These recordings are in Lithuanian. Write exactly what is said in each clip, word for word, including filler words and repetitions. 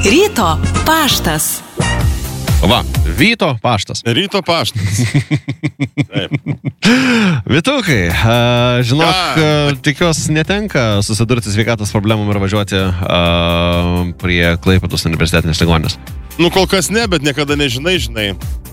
Ryto paštas. Va, Vyto paštas. Ryto paštas. Taip. Vytukai, uh, žinok, uh, tikiuosi netenka susidurti sveikatos problemom ir važiuoti uh, prie Klaipėdos universitetinės ligoninės. Nu, kol kas ne, bet niekada nežinai, žinai.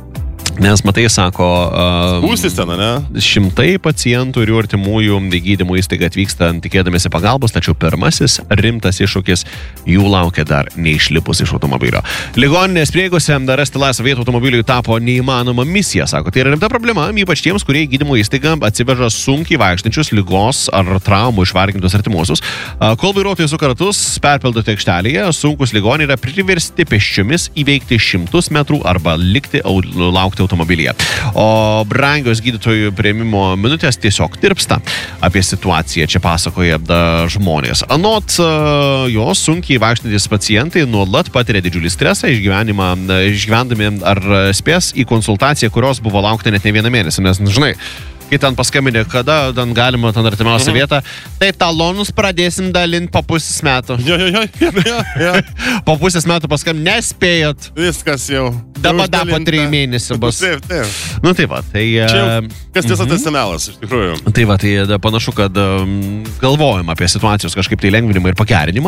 Nes, matai, sako, uh, Būstis ten, ne? šimtai pacientų ir jų artimųjų į gydymo įstaigą atvyksta tikėdamėsi pagalbos, tačiau pirmasis rimtas iššūkis jų laukia dar neišlipus iš automobilio. Ligoninės prieigose rasti laisvą vietą automobiliui tapo neįmanoma misija, sako. Tai yra rimta problema, ypač tiems, kurie į gydymo įstaigą atsiveža sunkiai vaikštančius ligos ar traumų išvargintus artimuosius. Uh, kol vairuotojai su kartus perpildote aikštelėje, sunkus ligoniai yra priversti pėsčiomis įveikti šimtus metrų arba likti laukti automobilyje. O brangios gydytojų priėmimo minutės tiesiog tirpsta. Apie situaciją čia pasakoja da žmonės. Anot uh, jos sunkiai vaikštantys pacientai nuolat patiria didžiulį stresą, išgyvendami ar spės į konsultaciją, kurios buvo laukti net ne vieną mėnesį. Nes, žinai, kai ten paskambinė, kada ten galima ten artimiausią mhm. vietą, tai talonus pradėsim dalinti po pusės metų. Jo, jo, jo, jo, jo. Po pusės metų paskambinė, nespėjot. Viskas jau. Dabar da po trijų mėnesių bus. Taip, taip. Nu tai va, tai... Čia jau, kas tiesa, tas semelas, iš tikrųjų. Tai va, tai da, panašu, kad um, galvojam apie situacijos kažkaip tai lengvinimą ir pagerinimą.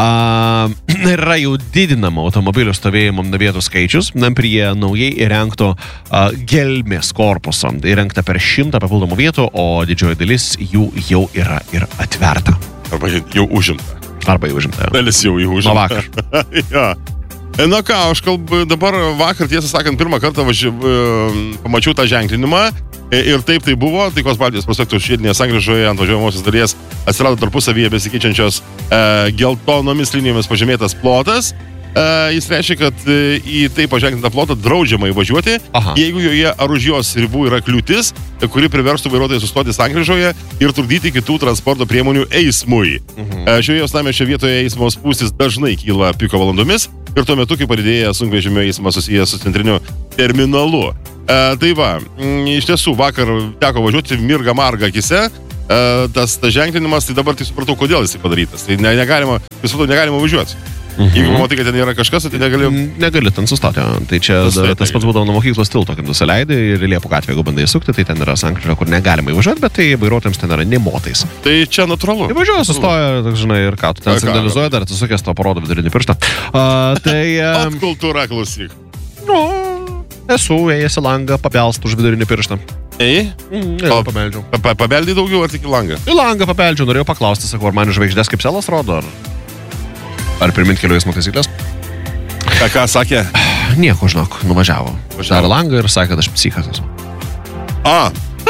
Uh, yra jau didinama automobilių stovėjimo vietų skaičius prie naujai įrengto uh, gelmės korpuso. Įrengta per šimtą papildomų vietų, o didžioji dalis jų jau yra ir atverta. Arba jau užimta. Arba jau užimta. Dalis jau jų užimta. Nuo vakar. Ja. Na ką, aš kalbu, dabar vakar, tiesą sakant, pirmą kartą važi, pamačiau tą ženklinimą ir taip tai buvo, taikos Baltijos prospektų šiedinėje sankryžoje ant važiuojamosios dalies atsirado tarpusavyje besikeičiančios e, geltonomis linijomis pažymėtas plotas. E, jis reiškia, kad e, į tai paženklintą plotą draudžiama įvažiuoti, Aha. jeigu joje ar už jos ribų yra kliūtis, kuri priverstų vairuotojai sustoti sankryžoje ir trukdyti kitų transporto priemonių eismui. Mhm. E, šioje uostamiesčio vietoje eismo spūstys dažnai kyla piko valandomis ir tuo metu, kai padidėja sunkvežimio eismas susijęs su centriniu terminalu. E, tai va, m, iš tiesų, vakar teko važiuoti mirga marga akise, e, tas, tas ženklinimas, tai dabar tai supratau, kodėl jis padarytas. Tai ne, negalima, visų negalima važiuoti. Mhm. Jeigu matai, kad ten yra kažkas, tai negali... Negali ten sustoti. Tai čia tas, da, tas pats būdavo nuo mokyklos tilto, kai nusileidai ir Liepų gatvę, jeigu bandai sukti, tai ten yra sankryža, kur negalima įvažiuoti, bet tai vairuotojams ten yra nemotais. Tai čia natūralu. Įvažiuoja, sustoja, žinai, ir ką, tu ten signalizuoja, dar atsisukęs to parodo vidurinį pirštą. Uh, tai... Um, Atkultūra, klausyk. Nu, esu ėjęs į langą, papelst už vidurinį pirštą. Ei? Mm, jau pabeldžiau. Pa, pabeldai daugiau ar tik į langą? Į langą pabeldžiau, norėjau paklausti, sakau, ar man žvaigždės kaip selas rodo, ar... Ar priminti kelių eismo taisyklės? Ką, ką sakė? Nieko, žinok, nuvažiavo. Dar langą ir sakė, kad aš psichas esu. A.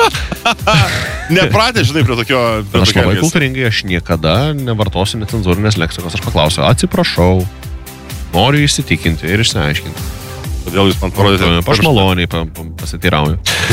Nepratė, žinai, prie tokio... Prie aš labai kultūringai, aš niekada nevartosiu necenzūrinės leksikos. Aš paklausiu, atsiprašau, noriu įsitikinti ir išsiaiškinti. Kodėl jūs man parodėte? Aš maloniai pa, pa, pasiteirauju.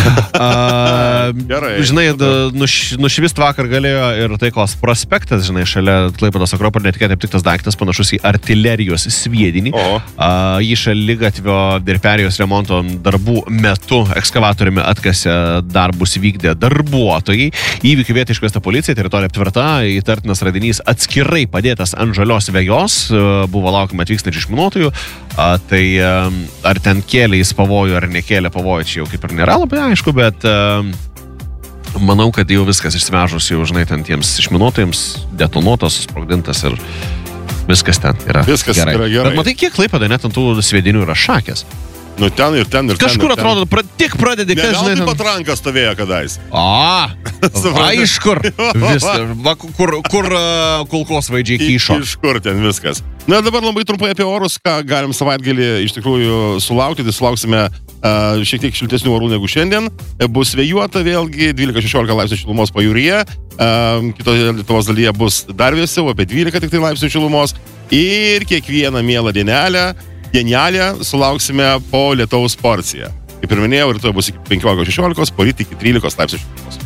uh, Gerai. Žinai, nuš, nušvist vakar galėjo ir taikos prospektas, žinai, šalia Klaipėdos Akropolio netikėtai aptiktas daiktas panašus į artilerijos sviedinį. Uh, jį šaligatvio ir perėjos remonto darbų metu ekskavatoriumi atkasė darbus vykdė darbuotojai. Įvykių vietą iškviesta policija, teritorija aptverta, įtartinas radinys atskirai padėtas ant žalios vejos, uh, buvo laukiama atvykstančių išminuotojų. Uh, tai uh, ar ten kėlė jis pavojų ar nekėlė pavojų, čia jau kaip ir nėra labai aišku, bet uh, manau, kad jau viskas išsivežus jau, žinai, ten tiems išminuotojams detonuotas, sprogdintas ir viskas ten yra viskas gerai. Yra gerai. Bet matai, kiek Klaipėdoje net ant tų sviedinių yra šakės. Nu ten ir ten ir ten. Kažkur ir ten. atrodo, pra, tik pradedi, ne, kas žinai. Ne, gal taip pat rankas stovėjo kadais. A, va, iš kur? Vis, va, kur, kur uh, kulkos vaidžiai kyšo. Iš kur ten viskas. Na, dabar labai trumpai apie orus, ką galim savaitgalį iš tikrųjų sulaukti. Tai sulauksime uh, šiek tiek šiltesnių orų negu šiandien. Bus vėjuota vėlgi, dvylika šešiolika laipsnių šilumos pajūryje. Uh, kitoje Lietuvos dalyje bus dar vėsiau, apie dvylika tik tai laipsnių šilumos. Ir kiekvieną mielą dienelę Dienelę sulauksime po lietaus porciją. Kaip ir minėjau, rytoj bus iki penkiolika šešiolika, poryt iki trylika laipsnių šilumos.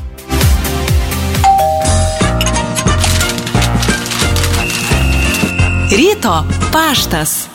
Ryto paštas.